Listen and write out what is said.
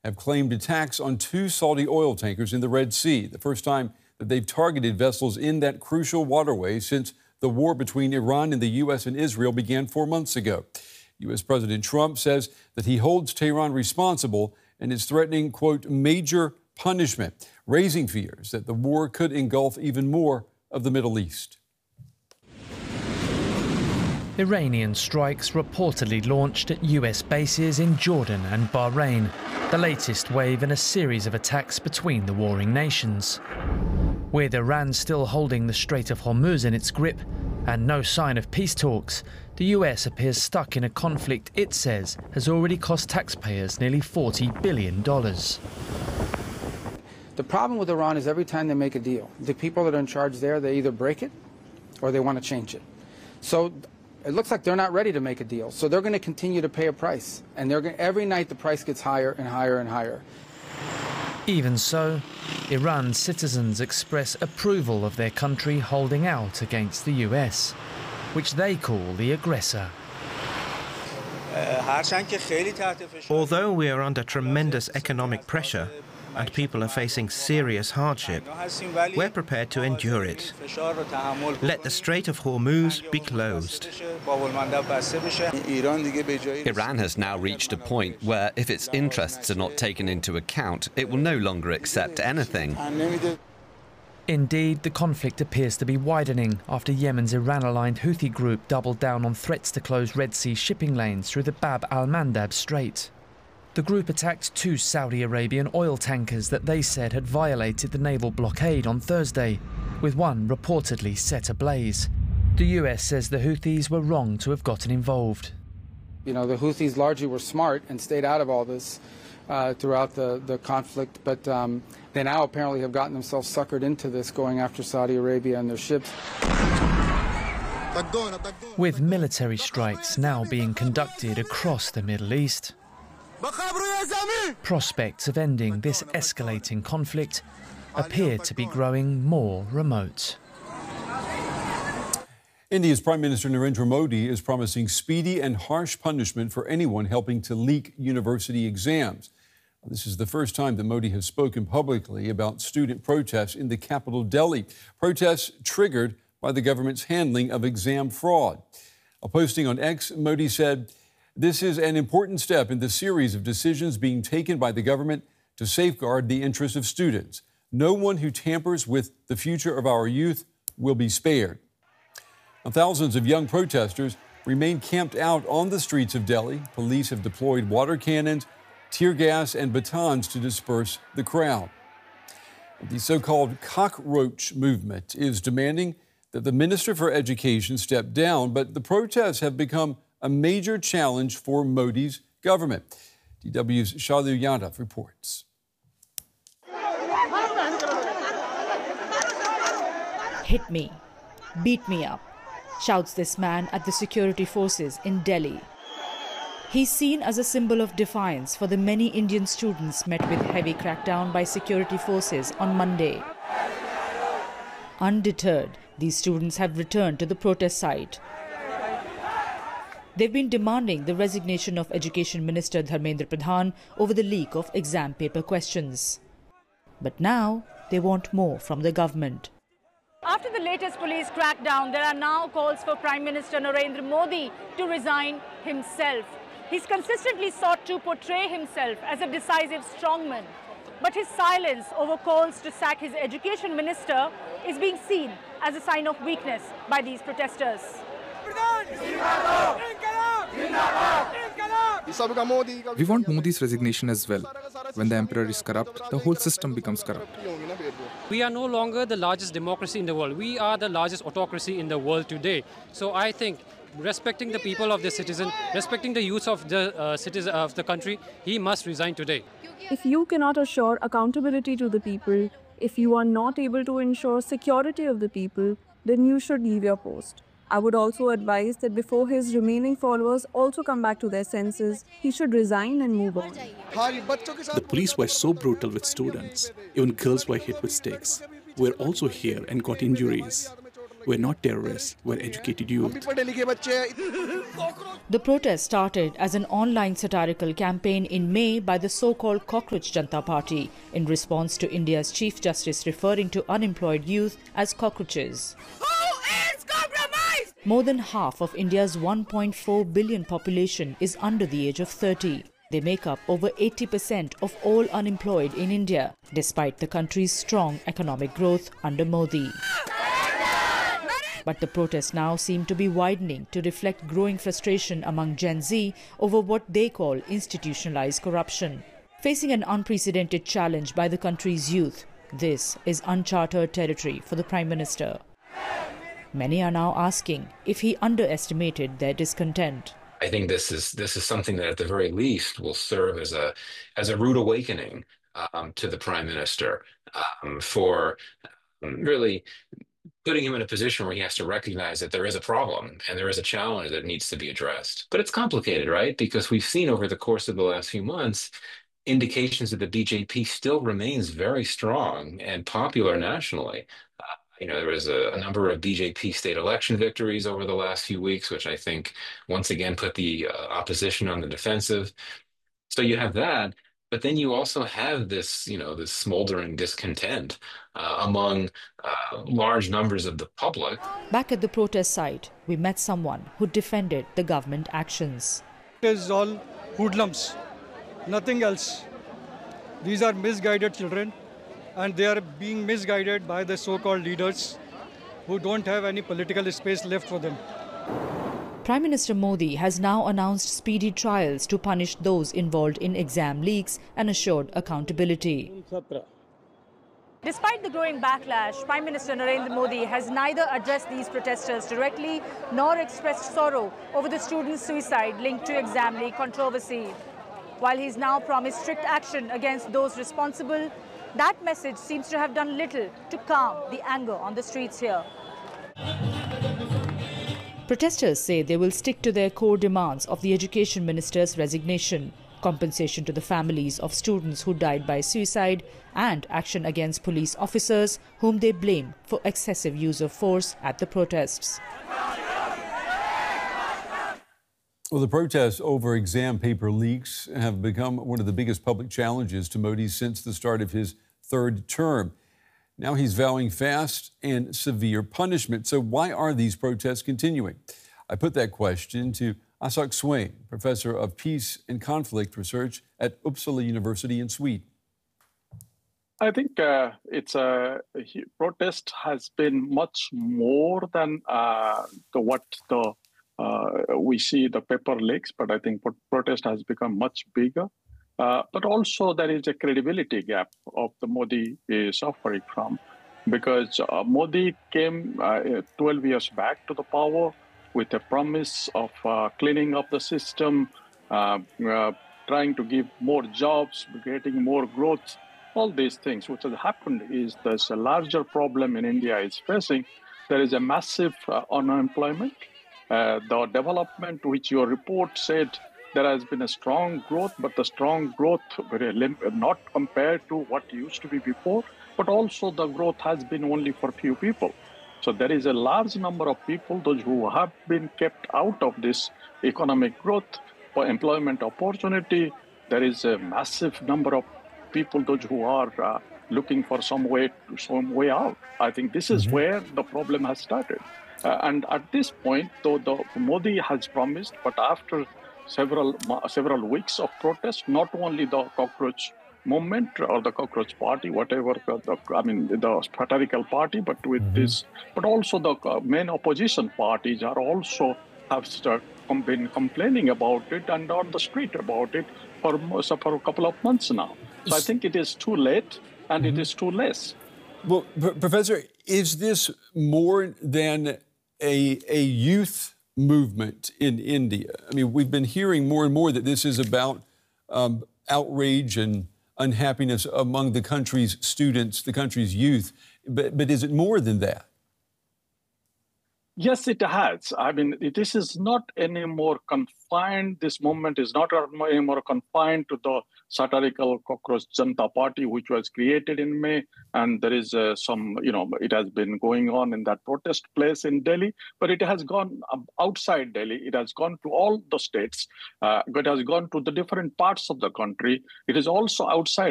have claimed attacks on 2 Saudi oil tankers in the Red Sea, the first time that they've targeted vessels in that crucial waterway since the war between Iran and the U.S. and Israel began 4 months ago. U.S. President Trump says that he holds Tehran responsible and is threatening, quote, major punishment, raising fears that the war could engulf even more of the Middle East. Iranian strikes reportedly launched at US bases in Jordan and Bahrain, the latest wave in a series of attacks between the warring nations. With Iran still holding the Strait of Hormuz in its grip and no sign of peace talks, the US appears stuck in a conflict it says has already cost taxpayers nearly $40 billion. The problem with Iran is every time they make a deal, the people that are in charge there, they either break it or they want to change it. So it looks like they're not ready to make a deal. So they're going to continue to pay a price. And every night the price gets higher and higher and higher. Even so, Iran's citizens express approval of their country holding out against the US, which they call the aggressor. Although we are under tremendous economic pressure and people are facing serious hardship, we're prepared to endure it. Let the Strait of Hormuz be closed. Iran has now reached a point where if its interests are not taken into account, it will no longer accept anything. Indeed, the conflict appears to be widening after Yemen's Iran-aligned Houthi group doubled down on threats to close Red Sea shipping lanes through the Bab al-Mandab Strait. The group attacked 2 Saudi Arabian oil tankers that they said had violated the naval blockade on Thursday, with one reportedly set ablaze. The US says the Houthis were wrong to have gotten involved. You know, the Houthis largely were smart and stayed out of all this throughout the conflict, but they now apparently have gotten themselves suckered into this, going after Saudi Arabia and their ships. With military strikes now being conducted across the Middle East, prospects of ending this escalating conflict appear to be growing more remote. India's Prime Minister Narendra Modi is promising speedy and harsh punishment for anyone helping to leak university exams. This is the first time that Modi has spoken publicly about student protests in the capital, Delhi. Protests triggered by the government's handling of exam fraud. A posting on X, Modi said, "This is an important step in the series of decisions being taken by the government to safeguard the interests of students. No one who tampers with the future of our youth will be spared." Now, thousands of young protesters remain camped out on the streets of Delhi. Police have deployed water cannons, tear gas, and batons to disperse the crowd. The so-called cockroach movement is demanding that the Minister for Education step down, but the protests have become a major challenge for Modi's government. DW's Shalu Yadav reports. "Hit me, beat me up," shouts this man at the security forces in Delhi. He's seen as a symbol of defiance for the many Indian students met with heavy crackdown by security forces on Monday. Undeterred, these students have returned to the protest site. They've been demanding the resignation of Education Minister Dharmendra Pradhan over the leak of exam paper questions. But now they want more from the government. After the latest police crackdown, there are now calls for Prime Minister Narendra Modi to resign himself. He's consistently sought to portray himself as a decisive strongman. But his silence over calls to sack his education minister is being seen as a sign of weakness by these protesters. We want Modi's resignation as well. When the emperor is corrupt, the whole system becomes corrupt. We are no longer the largest democracy in the world. We are the largest autocracy in the world today. So I think respecting the people of the citizen, respecting the youth of the citizen of the country, he must resign today. If you cannot assure accountability to the people, if you are not able to ensure security of the people, then you should leave your post. I would also advise that before his remaining followers also come back to their senses, he should resign and move on. The police were so brutal with students. Even girls were hit with sticks. We're also here and got injuries. We're not terrorists, we're educated youth. The protest started as an online satirical campaign in May by the so-called Cockroach Janata Party in response to India's Chief Justice referring to unemployed youth as cockroaches. Who is compromised? More than half of India's 1.4 billion population is under the age of 30. They make up over 80% of all unemployed in India, despite the country's strong economic growth under Modi. But the protests now seem to be widening to reflect growing frustration among Gen Z over what they call institutionalized corruption. Facing an unprecedented challenge by the country's youth, this is uncharted territory for the Prime Minister. Many are now asking if he underestimated their discontent. I think this is something that at the very least will serve as a rude awakening to the Prime Minister for really putting him in a position where he has to recognize that there is a problem and there is a challenge that needs to be addressed. But it's complicated, right? Because we've seen over the course of the last few months indications that the BJP still remains very strong and popular nationally. There was a number of BJP state election victories over the last few weeks, which I think once again put the opposition on the defensive. So you have that, but then you also have this, this smoldering discontent among large numbers of the public. Back at the protest site, we met someone who defended the government actions. It is all hoodlums, nothing else. These are misguided children, and they are being misguided by the so-called leaders who don't have any political space left for them. Prime Minister Modi has now announced speedy trials to punish those involved in exam leaks and assured accountability. Despite the growing backlash, Prime Minister Narendra Modi has neither addressed these protesters directly nor expressed sorrow over the students' suicide linked to exam leak controversy. While he's now promised strict action against those responsible, that message seems to have done little to calm the anger on the streets here. Protesters say they will stick to their core demands of the Education Minister's resignation, compensation to the families of students who died by suicide, and action against police officers whom they blame for excessive use of force at the protests. Well, the protests over exam paper leaks have become one of the biggest public challenges to Modi since the start of his third term. Now he's vowing fast and severe punishment. So why are these protests continuing? I put that question to Ashok Swain, professor of peace and conflict research at Uppsala University in Sweden. I think protest has been much more than we see the paper leaks, but I think protest has become much bigger. But also there is a credibility gap of the Modi is suffering from, because Modi came 12 years back to the power with a promise of cleaning up the system, trying to give more jobs, creating more growth, all these things. What has happened is there's a larger problem in India is facing. There is a massive unemployment. The development which your report said there has been a strong growth, but the strong growth not compared to what used to be before, but also the growth has been only for few people. So there is a large number of people, those who have been kept out of this economic growth for employment opportunity. There is a massive number of people, those who are looking for some way out. I think this is where the problem has started. And at this point, though the Modi has promised, but after several weeks of protest, not only the cockroach movement or the cockroach party, whatever, the satirical party, but with this, but also the main opposition parties are also have been complaining about it and on the street about it for a couple of months now. So I think it is too late and it is too less. Well, Professor, is this more than a youth movement in India? I mean, we've been hearing more and more that this is about outrage and unhappiness among the country's students, the country's youth. But is it more than that? Yes, it has. I mean, this is not anymore confined. This movement is not anymore confined to the satirical cockroach Janata Party, which was created in May. And there is it has been going on in that protest place in Delhi, but it has gone outside Delhi. It has gone to all the states, but it has gone to the different parts of the country. It is also outside